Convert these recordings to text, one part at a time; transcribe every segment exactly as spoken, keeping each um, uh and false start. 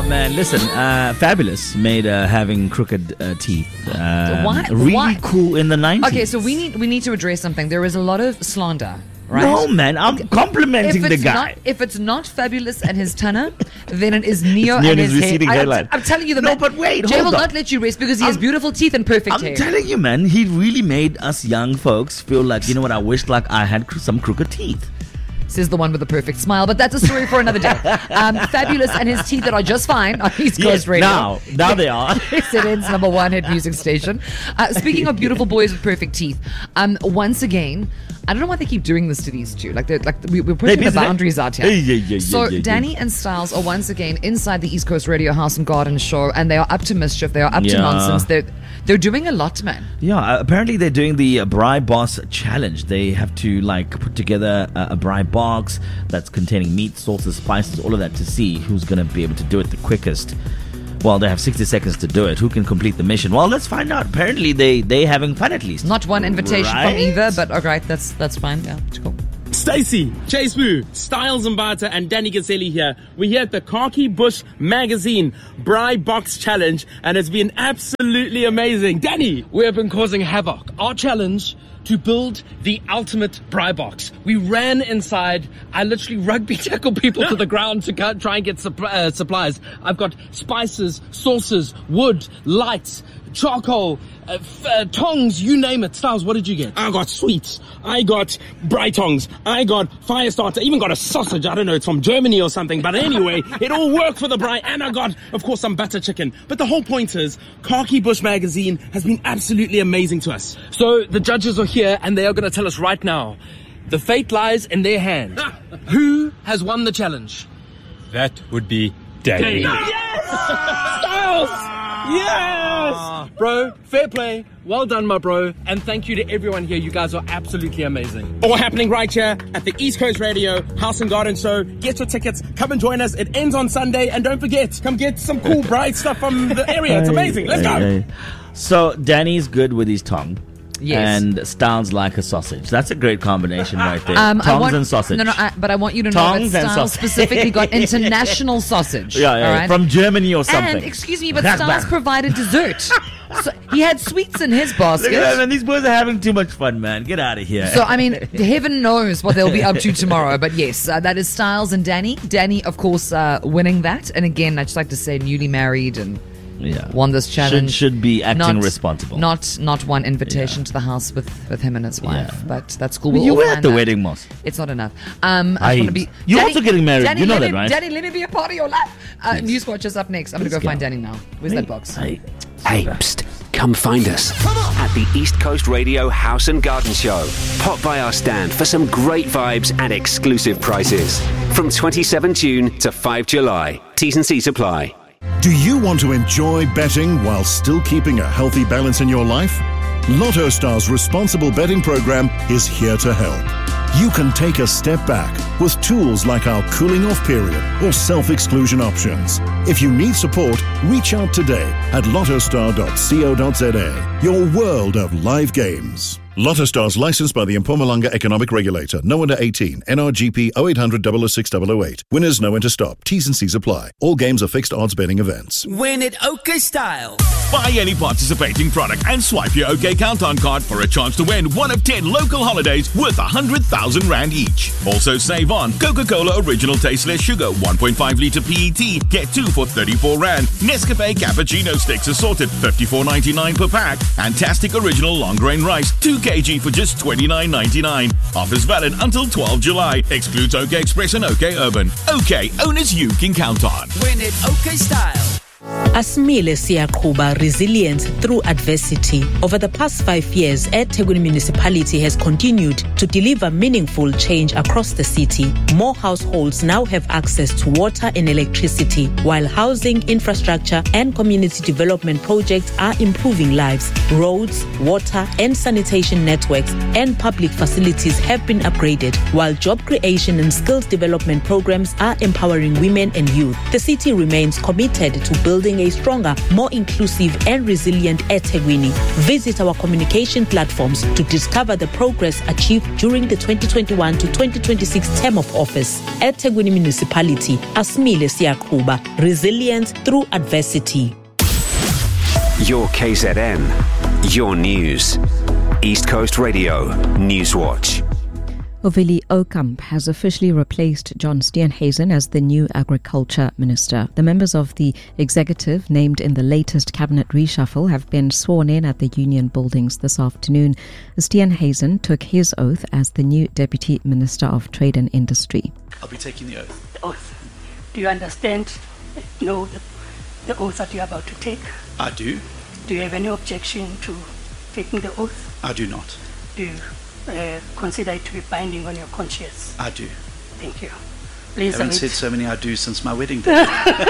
Yeah, man. Listen, uh, Fabulous made uh, having crooked uh, teeth uh, Why? really Why? cool in the nineties. Okay, so we need we need to address something. There is a lot of slander, right? No, man. I'm complimenting if the it's guy. Not, if it's not Fabulous and his tenor, then it is Neo, Neo and and his his hair. receding I, hairline. I'm, I'm telling you, the No, man, but wait, Jay hold will on. not let you rest because he has I'm- beautiful teeth and perfect I'm hair. telling you, man. He really made us young folks feel like, you know what? I wish like I had cr- some crooked teeth. Says the one with the perfect smile, but that's a story for another day. Um, Fabulous and his teeth that are just fine on East Coast Yes, Radio. now, now they are. S N N's number one hit music station. Uh, speaking of beautiful boys with perfect teeth, um, once again, I don't know why they keep doing this to these two. Like, they're, like we, we're pushing Hey, the isn't it? boundaries out here. Hey, yeah, yeah, yeah, so yeah, yeah. Danny and Styles are once again inside the East Coast Radio House and Garden show, and they are up to mischief. They are up to Yeah. nonsense. They're they're doing a lot, man. Yeah, uh, apparently they're doing the uh, Bri Boss challenge. They have to like put together a, a Bri box that's containing meat, sauces, spices, all of that to see who's going to be able to do it the quickest. Well, they have sixty seconds to do it. Who can complete the mission? Well, let's find out. Apparently they they having fun at least. Not one invitation Right? from either, but all right, that's that's fine. Yeah, it's cool. Stacey, Chase Wu, Styles Mbata, and Danny Gazzelli here. We're here at the Khaki Bush Magazine Bri Box Challenge, and it's been absolutely amazing. Danny! We have been causing havoc. Our challenge to build the ultimate Bri box. We ran inside. I literally rugby tackled people to the ground to go- try and get supp- uh, supplies. I've got spices, sauces, wood, lights, charcoal, uh, f- uh, tongs, you name it. Styles, what did you get? I got sweets. I got Brightongs. I got fire starter. I even got a sausage. I don't know, it's from Germany or something. But anyway, it all worked for the Bri. And I got, of course, some butter chicken. But the whole point is, Khaki Bush Magazine has been absolutely amazing to us. So the judges are here and they are going to tell us right now. The fate lies in their hand. Who has won the challenge? That would be Danny. Styles! Yes! Bro, fair play. Well done, my bro. And thank you to everyone here. You guys are absolutely amazing. All happening right here at the East Coast Radio House and Garden Show. Get your tickets. Come and join us. It ends on Sunday. And don't forget, come get some cool, bright stuff from the area. It's amazing. Let's go. Hey, hey. So Danny's good with his tongue. Yes. And Styles like a sausage. That's a great combination right there. Um, I Tongs want, and sausage. No, no, I, but I want you to know Tongs that and Styles sausage. specifically got international sausage. Yeah, yeah, all yeah, right? from Germany or something. And excuse me, but Blah, Styles blah. provided dessert. So he had sweets in his Look at that, basket. man. These boys are having too much fun, man. Get out of here. So I mean, heaven knows what they'll be up to tomorrow. But yes, uh, that is Styles and Danny. Danny, of course, uh, winning that. And again, I just like to say, newly married and yeah. won this challenge. Should, should be acting Not- responsible. Not not one invitation Yeah. to the house with, with him and his wife. Yeah. But that's cool. But We'll you all were at find the that. wedding, Moss. It's not enough. Um, I Aye. just want to be. You're also getting married. Danny, You know let that, me, right? Danny, let me be a part of your life. Uh, Newswatch is up next. I'm going to Let's go find go. Danny now. Where's that box? Hey. Hey, psst, come find us at the East Coast Radio House and Garden Show. Pop by our stand for some great vibes and exclusive prices. From twenty-seventh of June to fifth of July. T's and C's apply. Do you want to enjoy betting while still keeping a healthy balance in your life? Lotto Star's responsible betting program is here to help. You can take a step back with tools like our cooling off period or self-exclusion options. If you need support, reach out today at lottostar dot co dot za, your world of live games. Lotto Star's licensed by the Mpumalanga Economic Regulator. No under eighteen. N R G P oh eight hundred double oh six double oh eight. Winners know when to stop. T's and C's apply. All games are fixed odds betting events. Win it OK style. Buy any participating product and swipe your OK Countdown card for a chance to win one of ten local holidays worth one hundred thousand rand each. Also save on Coca-Cola Original Tasteless Sugar one point five litre P E T. Get two for thirty-four rand. Nescafe Cappuccino Sticks assorted fifty-four ninety-nine per pack. And Tastic Original Long Grain Rice two kilograms for just twenty-nine ninety-nine. Offers valid until twelfth of July. Excludes OK Express and OK Urban. OK, owners you can count on. Win it OK style. Asimile siyaqhuba resilience through adversity. Over the past five years, eThekwini Municipality has continued to deliver meaningful change across the city. More households now have access to water and electricity, while housing, infrastructure, and community development projects are improving lives. Roads, water, and sanitation networks and public facilities have been upgraded, while job creation and skills development programs are empowering women and youth. The city remains committed to building a stronger, more inclusive and resilient eThekwini. Visit our communication platforms to discover the progress achieved during the twenty twenty-one to twenty twenty-six term of office. eThekwini Municipality, Asmile Siyakuba, resilience through adversity. Your K Z N, your news. East Coast Radio, Newswatch. Willie Oukamp has officially replaced John Steenhuisen as the new Agriculture Minister. The members of the executive named in the latest cabinet reshuffle have been sworn in at the Union Buildings this afternoon. Steenhuisen took his oath as the new Deputy Minister of Trade and Industry. I'll be taking the oath. The oath. Do you understand, know the, the oath that you're about to take? I do. Do you have any objection to taking the oath? I do not. Do you uh, consider it to be binding on your conscience? I do. Thank you. Please I haven't await. said so many I do since my wedding day.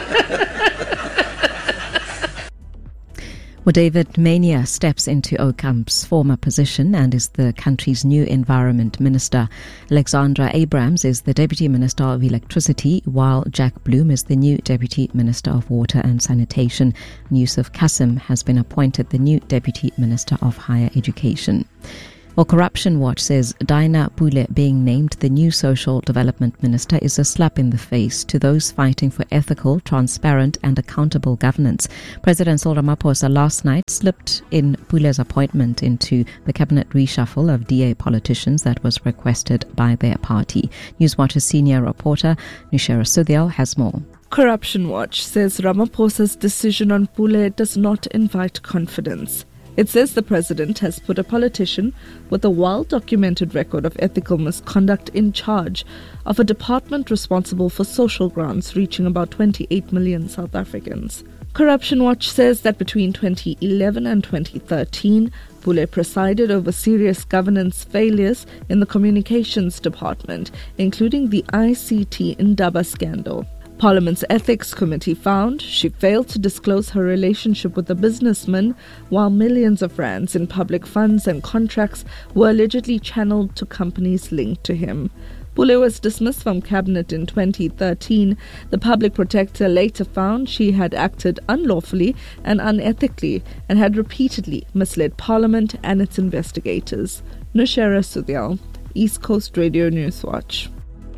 Well, David Mania steps into Oukamp's former position and is the country's new Environment Minister. Alexandra Abrams is the Deputy Minister of Electricity, while Jack Bloom is the new Deputy Minister of Water and Sanitation. Yusuf Kasim has been appointed the new Deputy Minister of Higher Education. Well, Corruption Watch says Dinah Pule being named the new Social Development Minister is a slap in the face to those fighting for ethical, transparent and accountable governance. President Cyril Ramaphosa last night slipped in Pule's appointment into the cabinet reshuffle of D A politicians that was requested by their party. Newswatch's senior reporter Nushera Sudhyal has more. Corruption Watch says Ramaphosa's decision on Pule does not invite confidence. It says the president has put a politician with a well-documented record of ethical misconduct in charge of a department responsible for social grants reaching about twenty-eight million South Africans. Corruption Watch says that between twenty eleven and twenty thirteen, Pule presided over serious governance failures in the communications department, including the I C T Indaba scandal. Parliament's Ethics Committee found she failed to disclose her relationship with a businessman, while millions of rands in public funds and contracts were allegedly channeled to companies linked to him. Pule was dismissed from cabinet in twenty thirteen. The public protector later found she had acted unlawfully and unethically and had repeatedly misled Parliament and its investigators. Nushera Sudhyal, East Coast Radio Newswatch.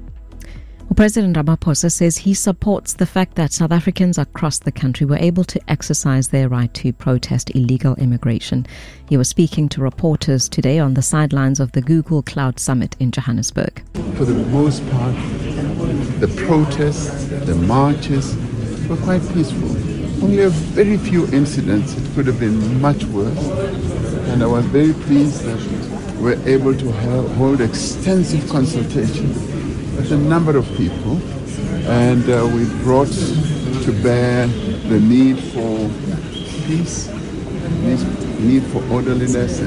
Well, President Ramaphosa says he supports the fact that South Africans across the country were able to exercise their right to protest illegal immigration. He was speaking to reporters today on the sidelines of the Google Cloud Summit in Johannesburg. For the most part, the protests, the marches were quite peaceful. Only a very few incidents. It could have been much worse. And I was very pleased that we were able to have, hold extensive consultation with a number of people, and uh, we brought to bear the need for peace, the need for orderliness.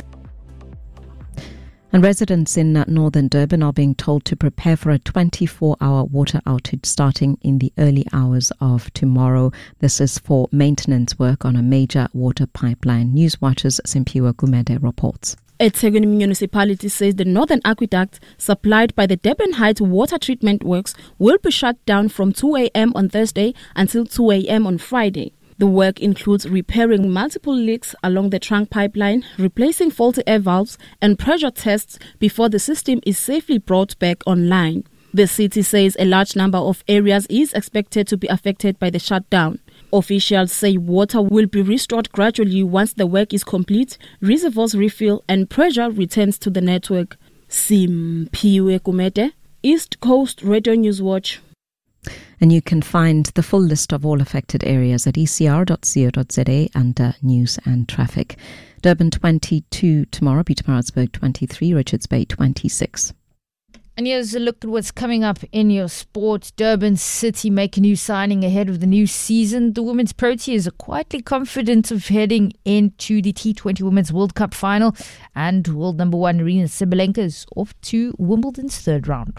And residents in northern Durban are being told to prepare for a twenty-four hour water outage starting in the early hours of tomorrow. This is for maintenance work on a major water pipeline. Newswatch's Simpiwa Gumede reports. eThekwini Municipality says the Northern Aqueduct, supplied by the Durban Heights Water Treatment Works, will be shut down from two a.m. on Thursday until two a.m. on Friday. The work includes repairing multiple leaks along the trunk pipeline, replacing faulty air valves and pressure tests before the system is safely brought back online. The city says a large number of areas is expected to be affected by the shutdown. Officials say water will be restored gradually once the work is complete, reservoirs refill and pressure returns to the network. Simpiwe Kumete, East Coast Radio Newswatch. And you can find the full list of all affected areas at e c r dot co dot z a under News and Traffic. Durban twenty-two tomorrow, Pietermaritzburg twenty-three, Richards Bay twenty-six. And here's a look at what's coming up in your sport. Durban City make a new signing ahead of the new season. The Women's Proteas are quietly confident of heading into the T twenty Women's World Cup final. And world number one Aryna Sabalenka is off to Wimbledon's third round.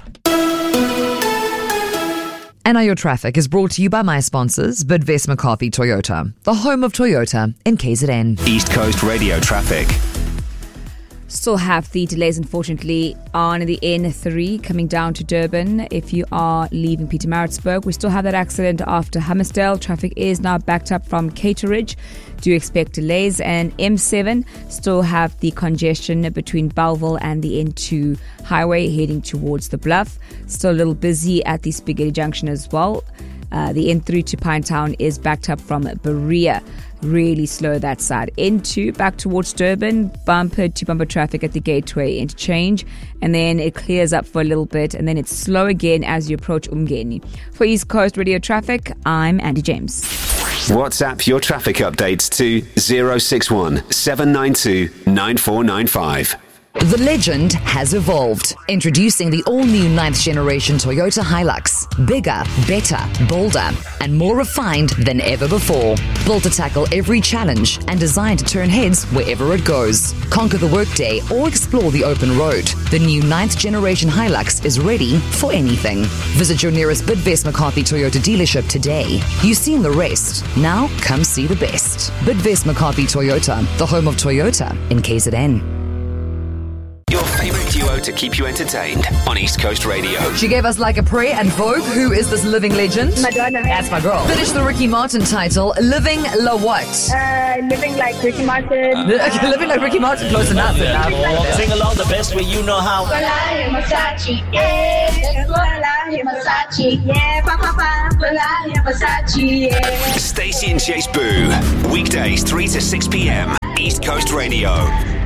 And now your traffic is brought to you by my sponsors, Bidvest McCarthy Toyota, the home of Toyota in K Z N. East Coast Radio Traffic. Still have the delays, unfortunately, on the N three coming down to Durban. If you are leaving Pietermaritzburg, we still have that accident after Hammersdale. Traffic is now backed up from Caterridge. Do expect delays. And M seven still have the congestion between Bellville and the N two highway heading towards the Bluff. Still a little busy at the Spaghetti Junction as well. Uh, the N three to Pinetown is backed up from Berea. Really slow that side. N two back towards Durban, bumper to bumper traffic at the Gateway interchange, and then it clears up for a little bit, and then it's slow again as you approach Umgeni. For East Coast Radio Traffic, I'm Andy James. WhatsApp your traffic updates to zero six one seven nine two nine four nine five. The legend has evolved. Introducing the all-new ninth generation Toyota Hilux. Bigger, better, bolder, and more refined than ever before. Built to tackle every challenge and designed to turn heads wherever it goes. Conquer the workday or explore the open road. The new ninth generation Hilux is ready for anything. Visit your nearest Bidvest McCarthy Toyota dealership today. You've seen the rest. Now come see the best. Bidvest McCarthy Toyota, the home of Toyota in K Z N. Your favorite duo to keep you entertained on East Coast Radio. She gave us Like a Prayer and Vogue. Who is this living legend? Madonna. That's my girl. Finish the Ricky Martin title. Living La what? Uh, living like Ricky Martin. Uh, living like Ricky Martin. Close enough. enough. Oh, sing along the best way you know how. Stacey and Chase Boo. Weekdays three to six p.m. East Coast Radio.